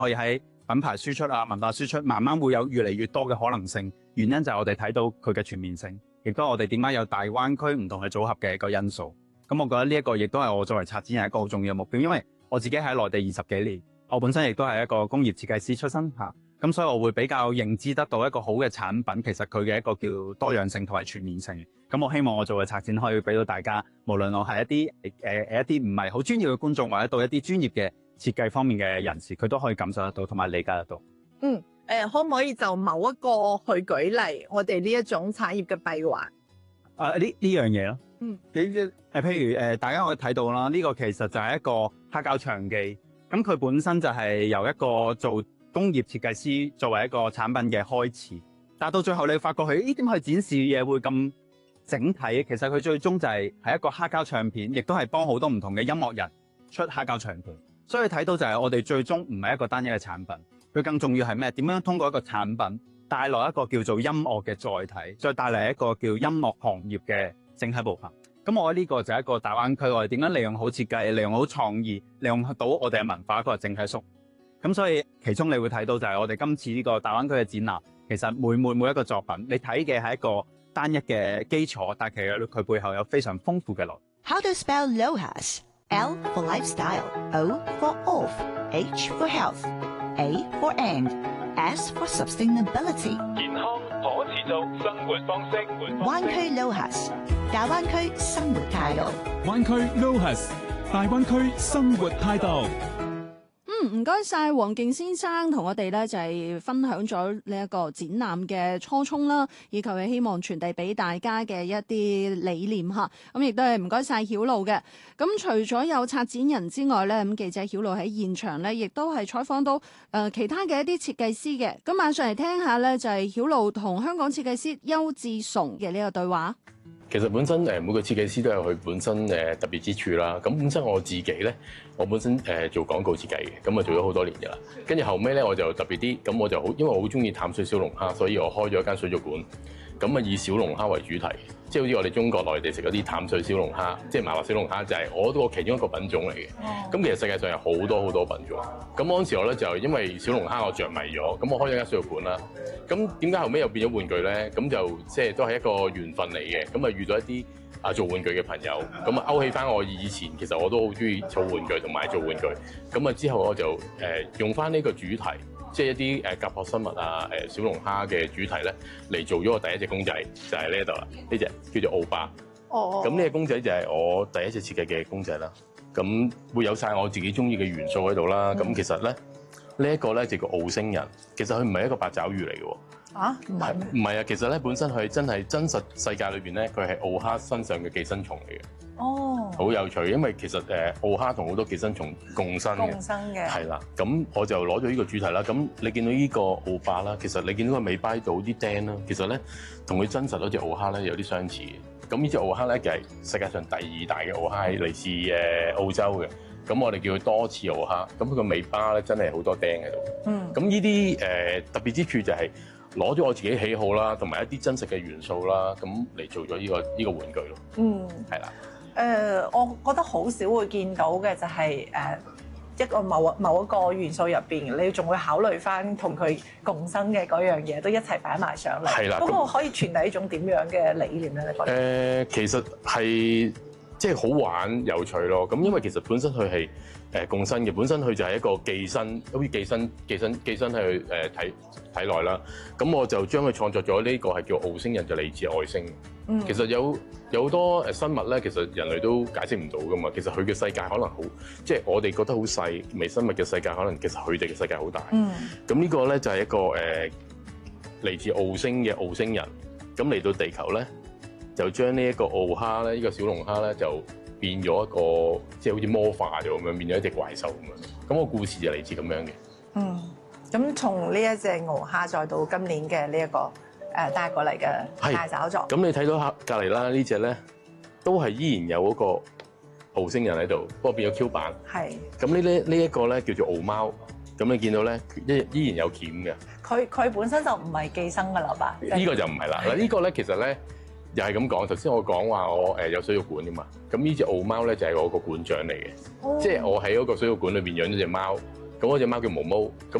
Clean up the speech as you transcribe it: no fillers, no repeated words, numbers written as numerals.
可以喺品牌輸出啊、文化輸出，慢慢會有越嚟越多嘅可能性。原因就係我哋睇到佢嘅全面性，亦都係我哋點解有大灣區唔同嘅組合嘅一個因素。咁我覺得呢一個亦都係我作為策展人一個好重要嘅目標，因為我自己喺內地20幾年，我本身亦都係一個工業設計師出身嚇，咁所以我會比較認知得到一個好嘅產品，其實佢嘅一個叫多樣性同埋全面性。咁我希望我做嘅策展可以俾到大家，無論我係一啲唔係好專業嘅觀眾，或者到一啲專業嘅設計方面嘅人士，佢都可以感受得到同埋理解得到。 可唔可以就某一個去舉例，我哋呢一種產業嘅閉環？ 呢樣嘢咯。譬如大家可以睇到啦，呢個其實就係一個黑膠唱機。咁佢本身就係由一個做工業設計師作為一個產品嘅開始，但係到最後你發覺佢點去展示嘢會咁整體？其實佢最終就係一個黑膠唱片，亦都係幫好多唔同嘅音樂人出黑膠唱片。所以睇到就係我哋最終唔係一個單一嘅產品，佢更重要係咩？點樣通過一個產品帶來一個叫做音樂嘅載體，再帶嚟一個叫音樂行業嘅整體部分。咁我覺得呢個就係一個大灣區，我哋點樣利用好設計、利用好創意、利用到我哋嘅文化一個整體縮。咁所以其中你會睇到就係我哋今次呢個大灣區嘅展覽，其實每一個作品，你睇嘅係一個單一嘅基礎，但係其實佢背後有非常豐富嘅內容。 How to spell LOHAS? L for lifestyle, O for off, H for health, A for and, S for sustainability. 健康可持續生活方式。 灣區 LOHAS， 大灣區生活態度。 灣區 LOHAS， 大灣區生活態度。 唔該晒黃敬先生同我哋咧就係分享咗呢一個展覽嘅初衷啦，以及係希望傳遞俾大家嘅一啲理念吓。咁亦都係唔該晒曉露嘅。咁除咗有策展人之外咧，咁記者曉露喺現場咧，亦都係採訪到其他嘅一啲設計師嘅。咁馬上嚟聽下咧，就係曉露同香港設計師邱志崇嘅呢個對話。 其實本身每個設計師都有佢本身特別之處啦。咁本身我自己咧，我本身做廣告設計嘅，咁啊做咗好多年㗎啦。跟住後尾咧我就特別啲，咁我就好，因為我好中意淡水小龍蝦，所以我開咗一間水族館。咁啊以小龍蝦為主題，即係好似我哋中國內地食嗰啲淡水小龍蝦，即係麻辣小龍蝦，就係我個其中一個品種嚟嘅。咁其實世界上有好多好多品種。咁嗰陣時我咧就因為小龍蝦我着迷咗，咁我開咗間水族館啦。咁點解後尾又變咗玩具咧？咁就即係都係一個緣分嚟嘅。咁啊遇到一啲做玩具嘅朋友，咁啊勾起翻我以前其實我都好中意儲玩具同埋做玩具。咁啊之後我就用翻呢個主題。即係一啲甲殼生物啊、小龍蝦嘅主題咧，嚟做咗我第一隻公仔，就係呢一度啦。呢隻叫做奧巴。咁呢隻公仔就係我第一隻設計嘅公仔啦。咁會有晒我自己中意嘅元素喺度啦。咁其實咧，呢一個咧就叫澳星人。其實佢唔係一個八爪魚嚟嘅喎。 唔係咩？ 唔係啊，其實咧本身佢真係真實世界裏邊咧，佢係澳蝦身上嘅寄生蟲嚟嘅。好有趣，因為其實澳蝦同好多寄生蟲共生嘅，係啦。咁我就攞咗呢個主題啦。咁你見到呢個澳巴啦，其實你見到個尾巴度啲釘啦，其實咧同佢真實嗰隻澳蝦咧有啲相似嘅。咁呢隻澳蝦咧就係世界上第2大嘅澳蝦，係嚟自澳洲嘅。咁我哋叫佢多翅澳蝦。咁佢個尾巴咧真係好多釘喺度。咁呢啲特別之處就係攞咗我自己喜好啦，同埋一啲真實嘅元素啦，咁嚟做咗呢個玩具咯。係啦。 我覺得好少會見到嘅就係一個某一個元素入邊，你仲會考慮翻同佢共生嘅嗰樣嘢，都一齊擺埋上嚟。係啦。咁我可以傳遞一種點樣嘅理念咧？你覺得？ 其實係即係好玩有趣咯。咁因為其實本身佢係共生嘅，本身佢就係一個寄生，好似寄生喺佢體內啦。咁我就將佢創作咗呢個係叫澳星人，就嚟自外星。其實有好多生物咧，其實人類都解釋唔到噶嘛。其實佢嘅世界可能好，即係我哋覺得好細微生物嘅世界，可能其實佢哋嘅世界好大。咁呢個咧就係一個嚟自澳星嘅澳星人。咁嚟到地球咧，就將呢一個澳蝦咧，呢個小龍蝦咧就變咗一個即係好似魔化咗咁樣，變咗一隻怪獸咁樣。咁個故事就嚟自咁樣嘅。 咁從呢一隻鰲蝦再到今年嘅呢一個帶過嚟嘅大找作。咁你睇到隔離啦，呢隻咧都係依然有嗰個澳星人喺度，不過變咗 Q 版。咁呢一個咧叫做澳貓。咁你見到咧依然有鉗嘅。 佢本身就唔係寄生㗎啦吧？ 呢個就唔係啦。嗱呢個咧其實咧又係咁講。頭先我講話我有水族館㗎嘛。咁呢隻澳貓咧就係我個館長嚟嘅。即係我喺嗰個水族館裏邊養咗隻貓。 咁嗰隻貓叫毛毛，咁